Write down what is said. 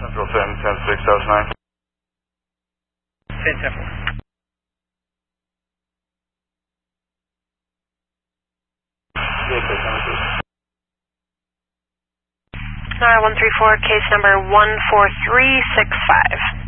Central 10, 10-6, 10-4. Nara 134, case number 14365.